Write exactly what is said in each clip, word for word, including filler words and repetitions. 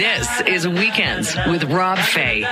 This is Weekends with Rob Fay.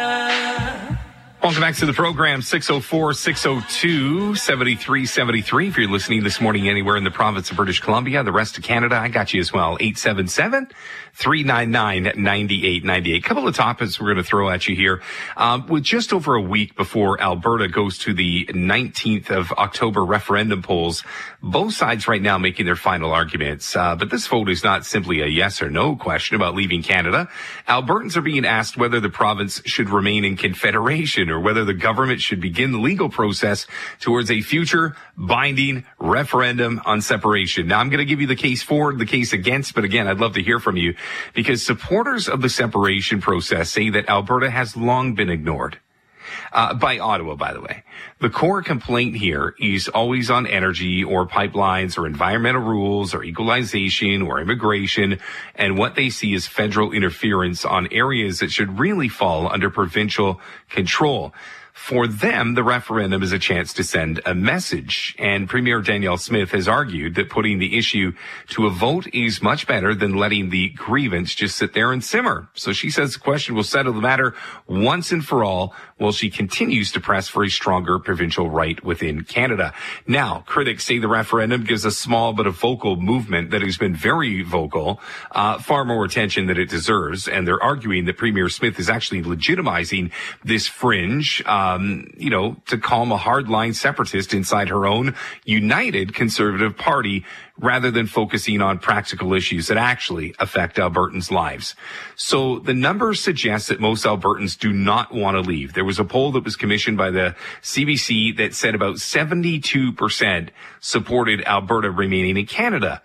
Welcome back to the program, six oh four, six oh two, seven three seven three. If you're listening this morning anywhere in the province of British Columbia, the rest of Canada, I got you as well. eight seven seven, three nine nine, nine eight nine eight. A couple of topics we're going to throw at you here. Um, with just over a week before Alberta goes to the nineteenth of October referendum polls, both sides right now making their final arguments. Uh, but this vote is not simply a yes or no question about leaving Canada. Albertans are being asked whether the province should remain in confederation or whether the government should begin the legal process towards a future binding referendum on separation. Now, I'm going to give you the case for, the case against, but again, I'd love to hear from you because supporters of the separation process say that Alberta has long been ignored. Uh, by Ottawa, by the way. The core complaint here is always on energy or pipelines or environmental rules or equalization or immigration, and what they see is federal interference on areas that should really fall under provincial control. For them, the referendum is a chance to send a message. And Premier Danielle Smith has argued that putting the issue to a vote is much better than letting the grievance just sit there and simmer. So she says the question will settle the matter once and for all, while she continues to press for a stronger provincial right within Canada. Now, critics say the referendum gives a small but a vocal movement that has been very vocal, uh, far more attention than it deserves. And they're arguing that Premier Smith is actually legitimizing this fringe, um, you know, to calm a hardline separatist inside her own united Conservative Party, rather than focusing on practical issues that actually affect Albertans' lives. So the numbers suggest that most Albertans do not want to leave. There was a poll that was commissioned by the C B C that said about seventy-two percent supported Alberta remaining in Canada.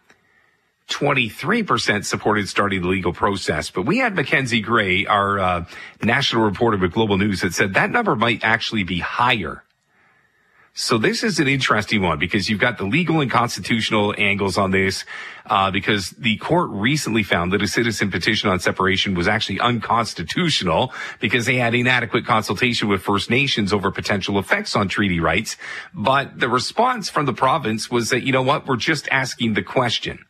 twenty-three percent supported starting the legal process. But we had Mackenzie Gray, our uh, national reporter with Global News, that said that number might actually be higher. So this is an interesting one because you've got the legal and constitutional angles on this, uh, because the court recently found that a citizen petition on separation was actually unconstitutional because they had inadequate consultation with First Nations over potential effects on treaty rights. But the response from the province was that, you know what, we're just asking the question.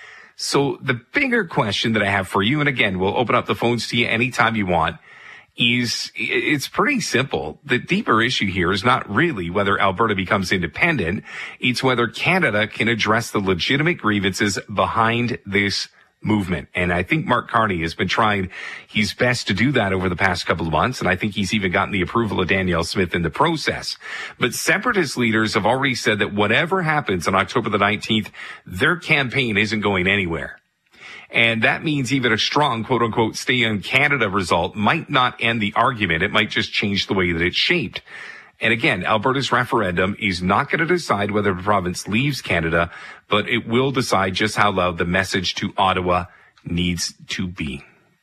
So the bigger question that I have for you, and again, we'll open up the phones to you anytime you want, is it's pretty simple. The deeper issue here is not really whether Alberta becomes independent. It's whether Canada can address the legitimate grievances behind this movement. And I think Mark Carney has been trying his best to do that over the past couple of months. And I think he's even gotten the approval of Danielle Smith in the process. But separatist leaders have already said that whatever happens on October the nineteenth, their campaign isn't going anywhere. And that means even a strong, quote unquote, stay in Canada result might not end the argument. It might just change the way that it's shaped. And again, Alberta's referendum is not going to decide whether the province leaves Canada, but it will decide just how loud the message to Ottawa needs to be.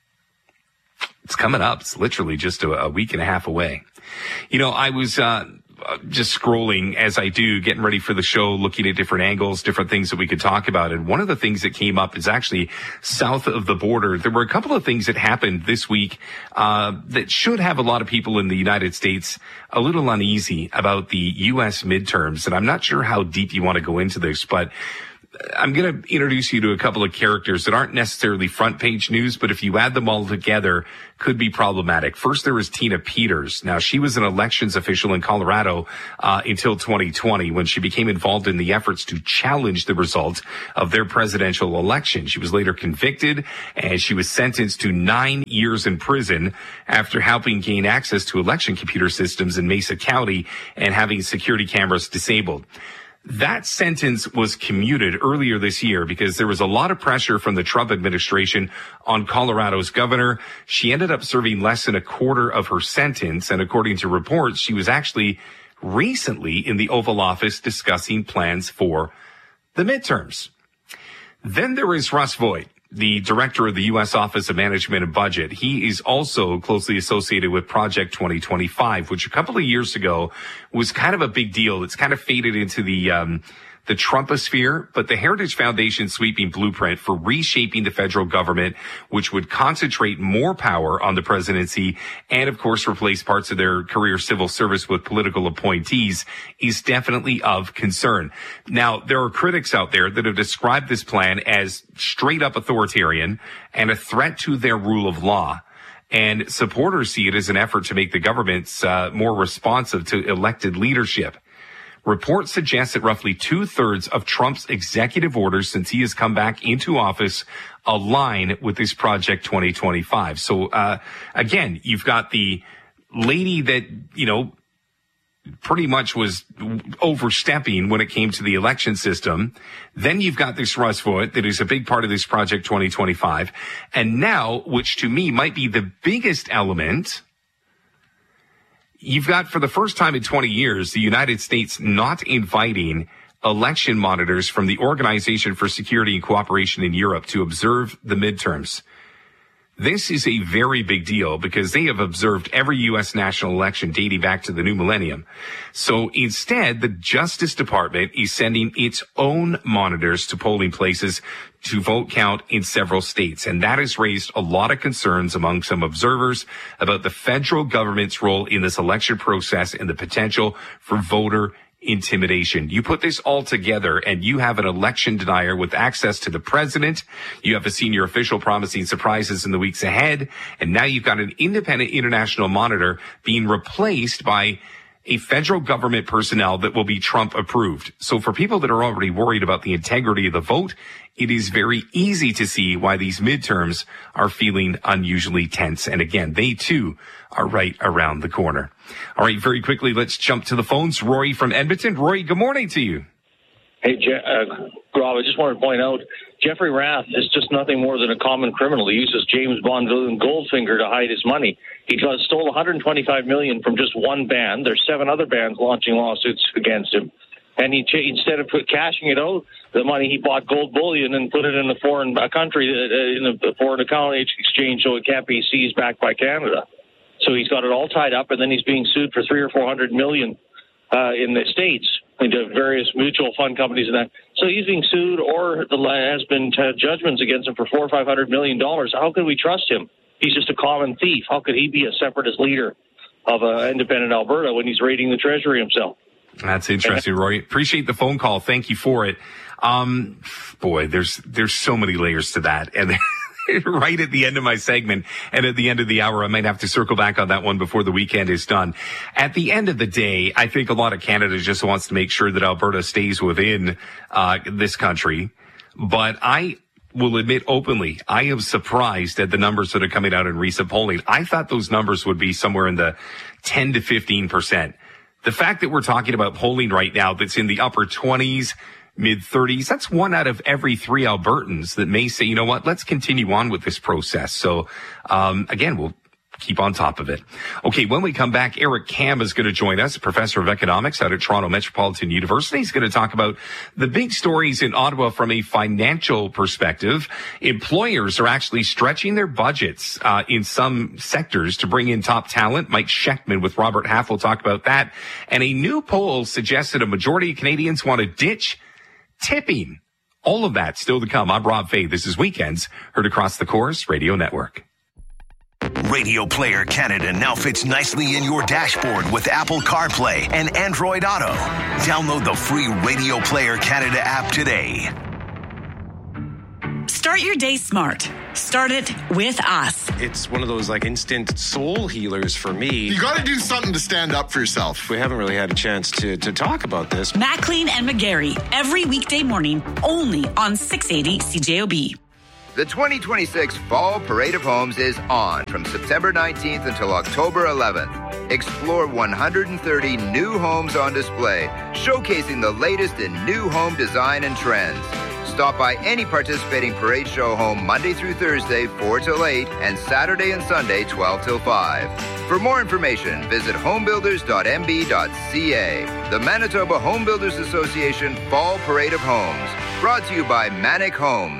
It's coming up. It's literally just a, a week and a half away. You know, I was, uh, just scrolling as I do, getting ready for the show, looking at different angles, different things that we could talk about. And one of the things that came up is actually south of the border. There were a couple of things that happened this week uh that should have a lot of people in the United States a little uneasy about the U S midterms. And I'm not sure how deep you want to go into this, but I'm going to introduce you to a couple of characters that aren't necessarily front page news, but if you add them all together, could be problematic. First, there is Tina Peters. Now, she was an elections official in Colorado uh, until twenty twenty when she became involved in the efforts to challenge the results of their presidential election. She was later convicted and she was sentenced to nine years in prison after helping gain access to election computer systems in Mesa County and having security cameras disabled. That sentence was commuted earlier this year because there was a lot of pressure from the Trump administration on Colorado's governor. She ended up serving less than a quarter of her sentence, and according to reports, she was actually recently in the Oval Office discussing plans for the midterms. Then there is Russ Vought, the director of the U S Office of Management and Budget. He is also closely associated with Project twenty twenty-five, which a couple of years ago was kind of a big deal. It's kind of faded into the um the Trumposphere, but the Heritage Foundation's sweeping blueprint for reshaping the federal government, which would concentrate more power on the presidency and, of course, replace parts of their career civil service with political appointees, is definitely of concern. Now, there are critics out there that have described this plan as straight up authoritarian and a threat to their rule of law. And supporters see it as an effort to make the governments uh, more responsive to elected leadership. Reports suggest that roughly two-thirds of Trump's executive orders since he has come back into office align with this Project twenty twenty-five. So, uh, again, you've got the lady that, you know, pretty much was overstepping when it came to the election system. Then you've got this Russ Vought that is a big part of this Project twenty twenty-five. And now, which to me might be the biggest element, you've got, for the first time in twenty years, the United States not inviting election monitors from the Organization for Security and Cooperation in Europe to observe the midterms. This is a very big deal because they have observed every U S national election dating back to the new millennium. So instead, the Justice Department is sending its own monitors to polling places to vote count in several states. And that has raised a lot of concerns among some observers about the federal government's role in this election process and the potential for voter intimidation. You put this all together and you have an election denier with access to the president. You have a senior official promising surprises in the weeks ahead. And now you've got an independent international monitor being replaced by a federal government personnel that will be Trump approved. So for people that are already worried about the integrity of the vote, it is very easy to see why these midterms are feeling unusually tense. And again, they too are right around the corner. All right, very quickly, let's jump to the phones. Rory from Edmonton. Rory, good morning to you. Hey, Je- uh, Rob, I just wanted to point out, Jeffrey Rath is just nothing more than a common criminal. He uses James Bond villain Goldfinger to hide his money. He stole one hundred twenty-five million dollars from just one band. There's seven other bands launching lawsuits against him. And he instead of put, cashing it out, the money, he bought gold bullion and put it in a foreign a country, uh, in a foreign account exchange, so it can't be seized back by Canada. So he's got it all tied up, and then he's being sued for three or four hundred million uh, in the States into various mutual fund companies and that. So he's being sued, or the has been uh, judgments against him for four or five hundred million dollars. How could we trust him? He's just a common thief. How could he be a separatist leader of uh, independent Alberta when he's raiding the Treasury himself? That's interesting, Roy. Appreciate the phone call. Thank you for it. Um, boy, there's there's so many layers to that, and right at the end of my segment and at the end of the hour, I might have to circle back on that one before the weekend is done. At the end of the day, I think a lot of Canada just wants to make sure that Alberta stays within uh this country, but I will admit openly, I am surprised at the numbers that are coming out in recent polling. I thought those numbers would be somewhere in the ten to fifteen percent. The fact that we're talking about polling right now that's in the upper twenties, mid thirties, that's one out of every three Albertans that may say, you know what, let's continue on with this process. So, um, again, we'll keep on top of it. Okay, when we come back, Eric Kam is going to join us, a professor of economics out at Toronto Metropolitan University. He's going to talk about the big stories in Ottawa from a financial perspective. Employers are actually stretching their budgets uh, in some sectors to bring in top talent. Mike Shechtman with Robert Half will talk about that. And a new poll suggests that a majority of Canadians want to ditch tipping. All of that still to come. I'm Rob Fay. This is Weekends, heard across the Corus Radio Network. Radio Player Canada now fits nicely in your dashboard with Apple CarPlay and Android Auto. Download the free Radio Player Canada app today. Start your day smart. Start it with us. It's one of those like instant soul healers for me. You got to do something to stand up for yourself. We haven't really had a chance to, to talk about this. Maclean and McGarry, every weekday morning, only on six eighty C J O B. The twenty twenty-six Fall Parade of Homes is on from September nineteenth until October eleventh. Explore one hundred thirty new homes on display, showcasing the latest in new home design and trends. Stop by any participating parade show home Monday through Thursday, four till eight, and Saturday and Sunday, twelve till five. For more information, visit homebuilders dot m b dot c a. The Manitoba Home Builders Association Fall Parade of Homes, brought to you by Manic Homes.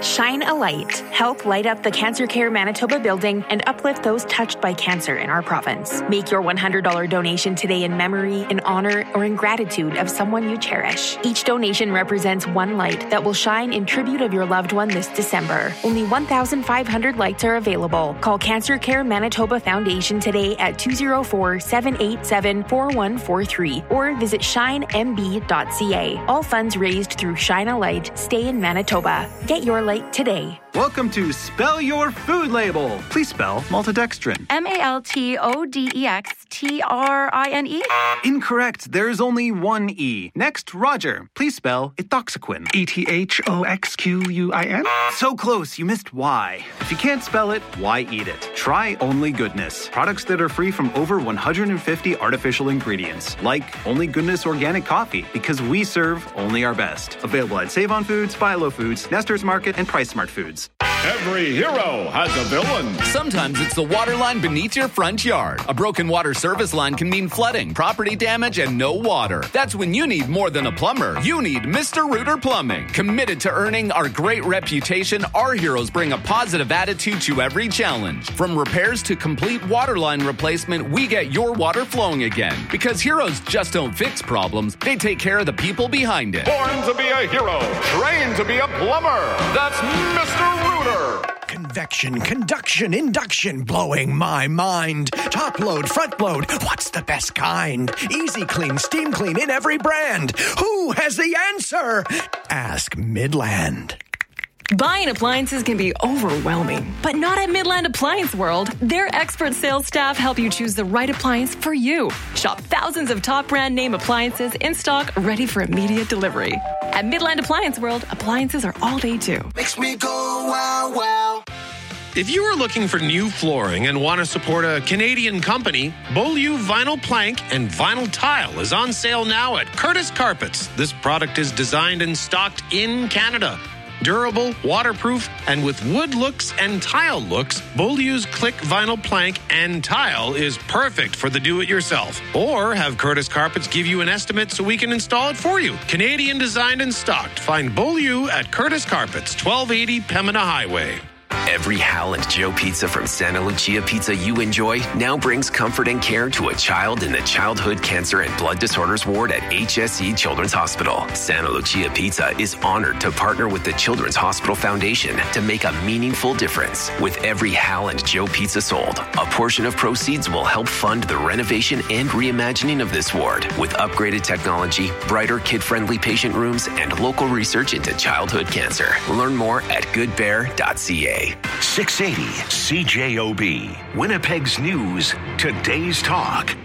Shine a light. Help light up the Cancer Care Manitoba building and uplift those touched by cancer in our province. Make your one hundred dollars donation today in memory, in honor, or in gratitude of someone you cherish. Each donation represents one light that will shine in tribute of your loved one this December. Only one thousand five hundred lights are available. Call Cancer Care Manitoba Foundation today at two oh four, seven eight seven, four one four three or visit shine m b dot c a. All funds raised through Shine a Light stay in Manitoba. Get your light today. Welcome to Spell Your Food Label. Please spell maltodextrin. M A L T O D E X T R I N E? Incorrect. There's only one E. Next, Roger. Please spell ethoxyquin. E T H O X Q U I N? So close, you missed Y. If you can't spell it, why eat it? Try Only Goodness. Products that are free from over one hundred fifty artificial ingredients. Like Only Goodness Organic Coffee, because we serve only our best. Available at Save On Foods, Philo Foods, Nestor's Market, and Price Smart Foods. Every hero has a villain. Sometimes it's the water line beneath your front yard. A broken water service line can mean flooding, property damage, and no water. That's when you need more than a plumber. You need Mister Rooter Plumbing. Committed to earning our great reputation, our heroes bring a positive attitude to every challenge. From repairs to complete water line replacement, we get your water flowing again. Because heroes just don't fix problems, they take care of the people behind it. Born to be a hero, trained to be a plumber. That's Mister Rooter. Convection, conduction, induction, blowing my mind. Top load, front load, what's the best kind? Easy clean, steam clean in every brand. Who has the answer? Ask Midland. Buying appliances can be overwhelming, but not at Midland Appliance World. Their expert sales staff help you choose the right appliance for you. Shop thousands of top brand name appliances in stock, ready for immediate delivery. At Midland Appliance World, appliances are all they do. Makes me go wow, wow. If you are looking for new flooring and want to support a Canadian company, Beaulieu Vinyl Plank and Vinyl Tile is on sale now at Curtis Carpets. This product is designed and stocked in Canada. Durable, waterproof, and with wood looks and tile looks, Beaulieu's Click Vinyl Plank and Tile is perfect for the do-it-yourself. Or have Curtis Carpets give you an estimate so we can install it for you. Canadian designed and stocked. Find Beaulieu at Curtis Carpets, twelve eighty Pembina Highway. Every Hal and Joe pizza from Santa Lucia Pizza you enjoy now brings comfort and care to a child in the Childhood Cancer and Blood Disorders Ward at H S C Children's Hospital. Santa Lucia Pizza is honored to partner with the Children's Hospital Foundation to make a meaningful difference. With every Hal and Joe pizza sold, a portion of proceeds will help fund the renovation and reimagining of this ward with upgraded technology, brighter kid-friendly patient rooms, and local research into childhood cancer. Learn more at good bear dot c a. six eighty C J O B, Winnipeg's News, Today's Talk.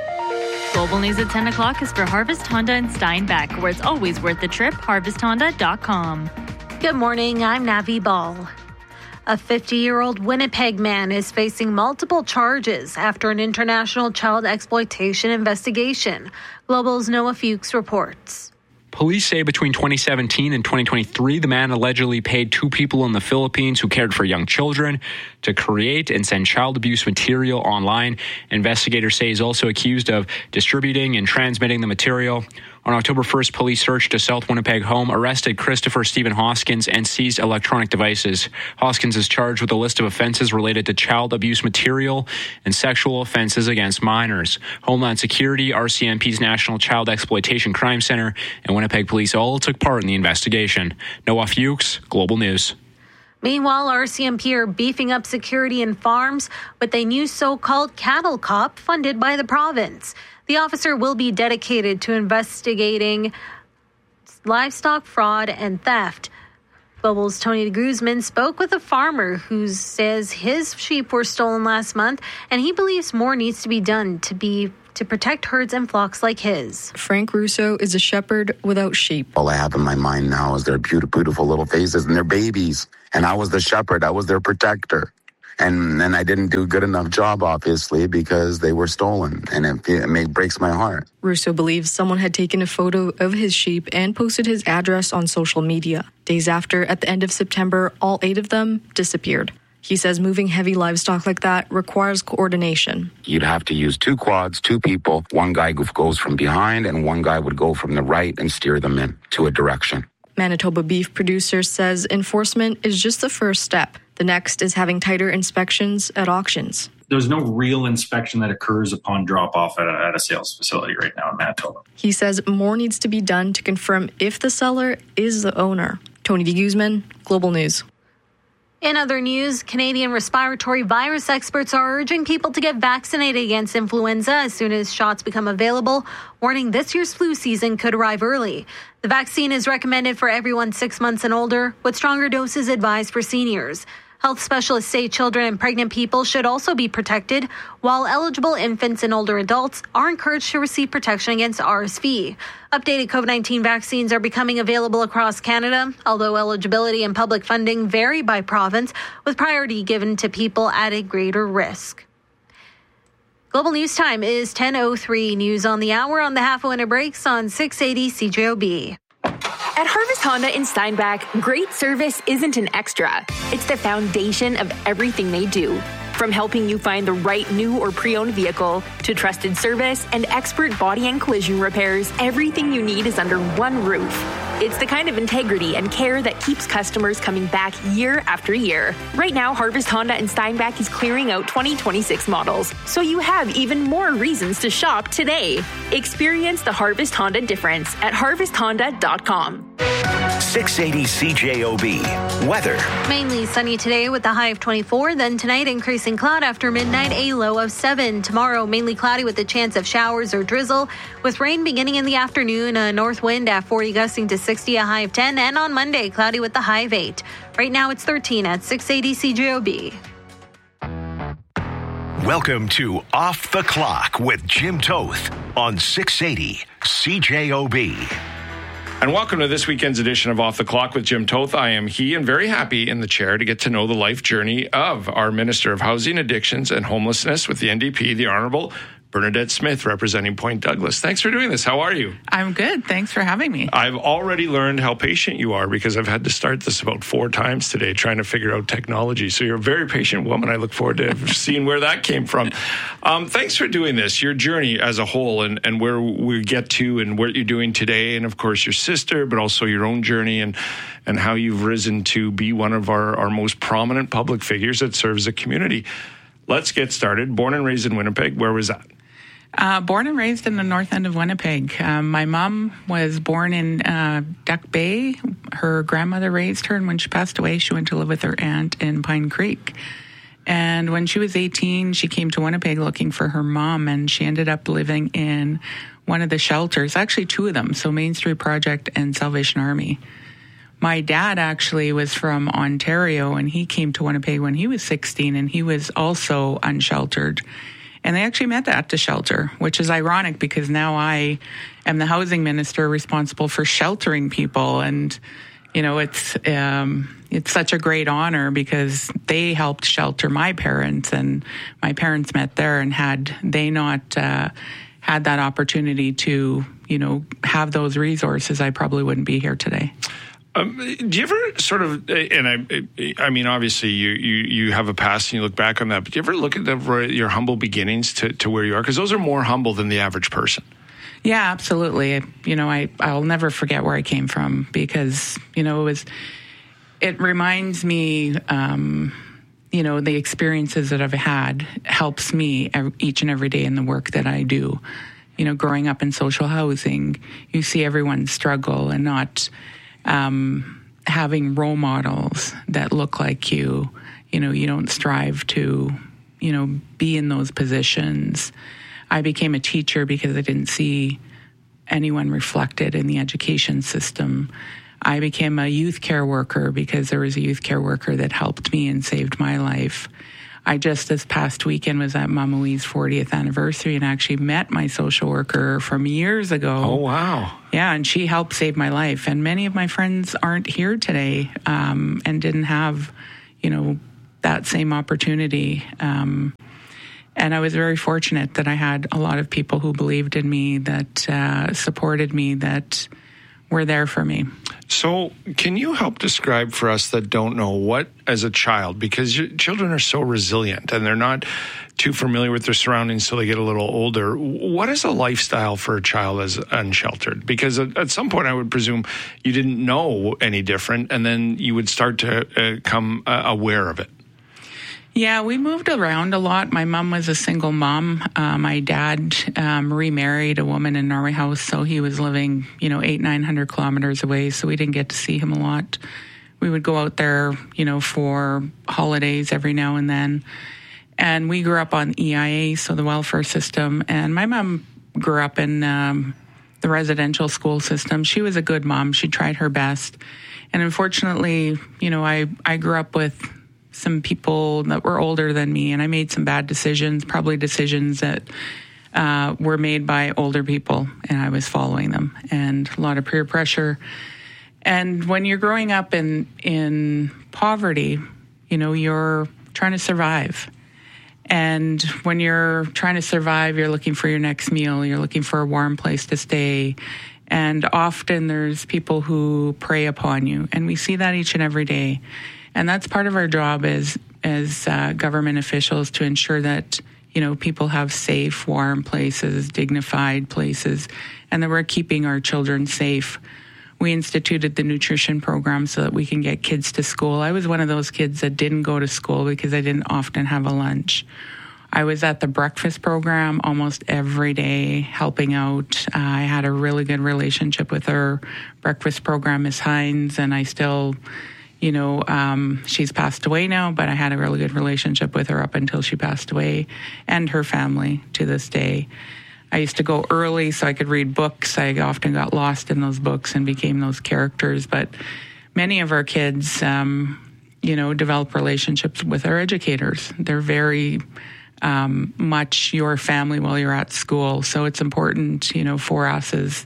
Global News at ten o'clock is for Harvest Honda in Steinbach, where it's always worth the trip, harvest honda dot com. Good morning, I'm Navi Ball. A fifty-year-old Winnipeg man is facing multiple charges after an international child exploitation investigation. Global's Noah Fuchs reports. Police say between twenty seventeen and twenty twenty-three, the man allegedly paid two people in the Philippines who cared for young children to create and send child abuse material online. Investigators say he's also accused of distributing and transmitting the material. On October first, police searched a South Winnipeg home, arrested Christopher Stephen Hoskins, and seized electronic devices. Hoskins is charged with a list of offenses related to child abuse material and sexual offenses against minors. Homeland Security, R C M P's National Child Exploitation Crime Center, and Winnipeg Police all took part in the investigation. Noah Fuchs, Global News. Meanwhile, R C M P are beefing up security in farms with a new so-called cattle cop funded by the province. The officer will be dedicated to investigating livestock fraud and theft. Global's Tony Guzman spoke with a farmer who says his sheep were stolen last month, and he believes more needs to be done to be to protect herds and flocks like his. Frank Russo is a shepherd without sheep. All I have in my mind now is their beautiful, beautiful little faces and their babies. And I was the shepherd. I was their protector. And then I didn't do a good enough job, obviously, because they were stolen. And it, it made, breaks my heart. Russo believes someone had taken a photo of his sheep and posted his address on social media. Days after, at the end of September, all eight of them disappeared. He says moving heavy livestock like that requires coordination. You'd have to use two quads, two people. One guy goes from behind and one guy would go from the right and steer them in to a direction. Manitoba beef producer says enforcement is just the first step. The next is having tighter inspections at auctions. There's no real inspection that occurs upon drop-off at a, at a sales facility right now in Manitoba. He says more needs to be done to confirm if the seller is the owner. Tony de Guzman, Global News. In other news, Canadian respiratory virus experts are urging people to get vaccinated against influenza as soon as shots become available, warning this year's flu season could arrive early. The vaccine is recommended for everyone six months and older, with stronger doses advised for seniors. Health specialists say children and pregnant people should also be protected, while eligible infants and older adults are encouraged to receive protection against R S V. Updated COVID nineteen vaccines are becoming available across Canada, although eligibility and public funding vary by province, with priority given to people at a greater risk. Global News Time is ten oh three. News on the hour on the half-winter breaks on six eighty C J O B. At Harvest Honda in Steinbach, great service isn't an extra. It's the foundation of everything they do. From helping you find the right new or pre-owned vehicle to trusted service and expert body and collision repairs, everything you need is under one roof. It's the kind of integrity and care that keeps customers coming back year after year. Right now, Harvest Honda in Steinbach is clearing out twenty twenty-six models, so you have even more reasons to shop today. Experience the Harvest Honda difference at harvest honda dot com. six eighty C J O B. Weather. Mainly sunny today with a high of twenty-four. Then tonight, increasing cloud after midnight, a low of seven. Tomorrow, mainly cloudy with a chance of showers or drizzle, with rain beginning in the afternoon. A north wind at forty gusting to sixty, a high of ten. And on Monday, cloudy with a high of eight. Right now, it's thirteen at six eighty C J O B. Welcome to Off the Clock with Jim Toth on six eighty C J O B. And welcome to this weekend's edition of Off the Clock with Jim Toth. I am he and very happy in the chair to get to know the life journey of our Minister of Housing, Addictions and Homelessness with the N D P, the Honourable Bernadette Smith, representing Point Douglas. Thanks for doing this. How are you? I'm good. Thanks for having me. I've already learned how patient you are because I've had to start this about four times today trying to figure out technology. So you're a very patient woman. I look forward to seeing where that came from. Um, thanks for doing this, your journey as a whole and, and where we get to and what you're doing today. And, of course, your sister, but also your own journey and, and how you've risen to be one of our, our most prominent public figures that serves the community. Let's get started. Born and raised in Winnipeg. Where was that? Uh, born and raised in the north end of Winnipeg. Um, my mom was born in uh, Duck Bay. Her grandmother raised her, and when she passed away, she went to live with her aunt in Pine Creek. And when she was eighteen, she came to Winnipeg looking for her mom, and she ended up living in one of the shelters, actually two of them, so Main Street Project and Salvation Army. My dad actually was from Ontario, and he came to Winnipeg when he was sixteen, and he was also unsheltered. And they actually met at the shelter, which is ironic because now I am the housing minister responsible for sheltering people. And, you know, it's um, it's such a great honor because they helped shelter my parents, and my parents met there. And had they not uh, had that opportunity to, you know, have those resources, I probably wouldn't be here today. Um, do you ever sort of, and I, I mean, obviously you, you, you have a past and you look back on that, but do you ever look at the, your humble beginnings to, to where you are? Because those are more humble than the average person. Yeah, absolutely. You know, I, I'll never forget where I came from because, you know, it was, it reminds me, um, you know, the experiences that I've had helps me every, each and every day in the work that I do. You know, growing up in social housing, you see everyone struggle and not Um, having role models that look like you. You know, you don't strive to, you know, be in those positions. I became a teacher because I didn't see anyone reflected in the education system. I became a youth care worker because there was a youth care worker that helped me and saved my life. I just this past weekend was at Mama Wee's fortieth anniversary and actually met my social worker from years ago. Oh, wow. Yeah, and she helped save my life. And many of my friends aren't here today um, and didn't have, you know, that same opportunity. Um, and I was very fortunate that I had a lot of people who believed in me, that uh, supported me, that were there for me. So can you help describe for us that don't know what, as a child, because your children are so resilient and they're not too familiar with their surroundings till they get a little older. What is a lifestyle for a child as unsheltered? Because at, at some point I would presume you didn't know any different, and then you would start to uh, come uh, aware of it. Yeah, we moved around a lot. My mom was a single mom. Uh, my dad um, remarried a woman in Norway House, so he was living, you know, eight, nine hundred kilometers away, so we didn't get to see him a lot. We would go out there, you know, for holidays every now and then. And we grew up on E I A, so the welfare system. And my mom grew up in um, the residential school system. She was a good mom. She tried her best. And unfortunately, you know, I, I grew up with some people that were older than me, and I made some bad decisions, probably decisions that uh, were made by older people, and I was following them, and a lot of peer pressure. And when you're growing up in in poverty, you know, you're trying to survive. And when you're trying to survive, you're looking for your next meal, you're looking for a warm place to stay. And often there's people who prey upon you, and we see that each and every day. And that's part of our job as as uh, government officials, to ensure that, you know, people have safe, warm places, dignified places, and that we're keeping our children safe. We instituted the nutrition program so that we can get kids to school. I was one of those kids that didn't go to school because I didn't often have a lunch. I was at the breakfast program almost every day, helping out. Uh, I had a really good relationship with our breakfast program, Miss Hines, and I still... You know, um, she's passed away now, but I had a really good relationship with her up until she passed away, and her family to this day. I used to go early so I could read books. I often got lost in those books and became those characters. But many of our kids, um, you know, develop relationships with our educators. They're very um, much your family while you're at school. So it's important, you know, for us as,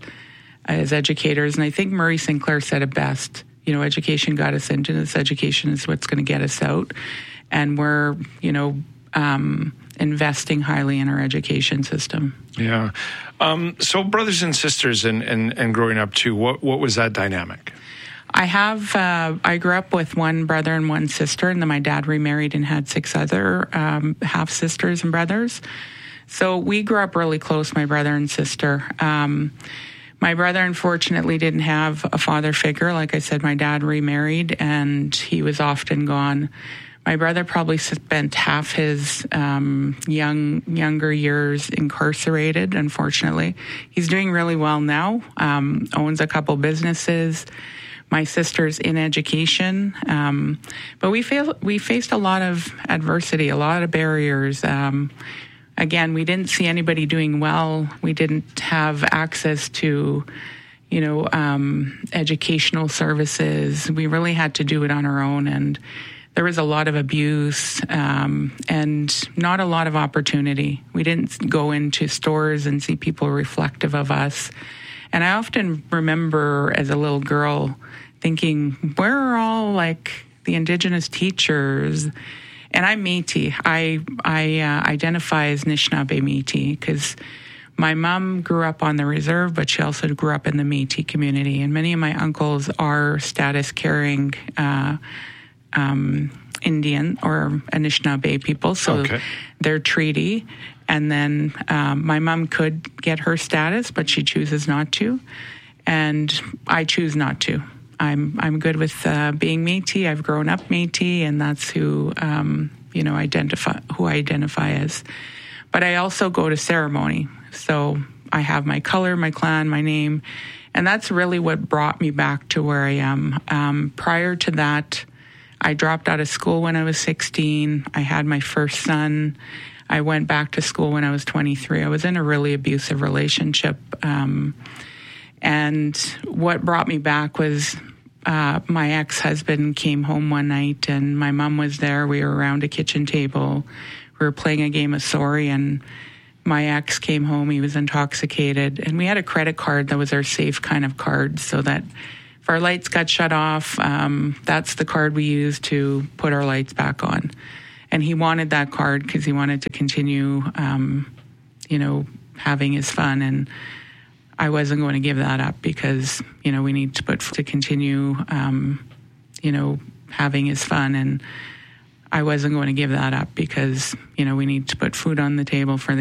as educators. And I think Murray Sinclair said it best. You know, education got us into this. Education is what's going to get us out. And we're, you know, um, investing highly in our education system. Yeah. Um, so brothers and sisters and, and, and growing up too, what, what was that dynamic? I have, uh, I grew up with one brother and one sister, and then my dad remarried and had six other um, half-sisters and brothers. So we grew up really close, my brother and sister. Um My brother, unfortunately, didn't have a father figure. Like I said, my dad remarried, and he was often gone. My brother probably spent half his um, young younger years incarcerated, unfortunately. He's doing really well now, um, owns a couple businesses. My sister's in education. Um, but we, fail, we faced a lot of adversity, a lot of barriers. Um Again, we didn't see anybody doing well. We didn't have access to, you know, um, educational services. We really had to do it on our own, and there was a lot of abuse um, and not a lot of opportunity. We didn't go into stores and see people reflective of us. And I often remember as a little girl thinking, where are all, like, the Indigenous teachers? And I'm Métis. I I uh, identify as Anishinaabe Métis because my mom grew up on the reserve, but she also grew up in the Métis community. And many of my uncles are status-carrying uh, um, Indian or Anishinaabe people, so okay. They're treaty. And then um, my mom could get her status, but she chooses not to. And I choose not to. I'm I'm good with uh, being Métis. I've grown up Métis, and that's who um, you know identify who I identify as. But I also go to ceremony, so I have my color, my clan, my name, and that's really what brought me back to where I am. Um, prior to that, I dropped out of school when I was sixteen. I had my first son. I went back to school when I was twenty-three. I was in a really abusive relationship, um, and what brought me back was. Uh, my ex-husband came home one night, and my mom was there. We were around a kitchen table. We were playing a game of Sorry, and my ex came home. He was intoxicated, and we had a credit card that was our safe kind of card, so that if our lights got shut off, um, that's the card we used to put our lights back on. And he wanted that card because he wanted to continue, um, you know, having his fun. And I wasn't going to give that up because, you know, we need to put to continue, um, you know, having his fun. And I wasn't going to give that up because, you know, we need to put food on the table for the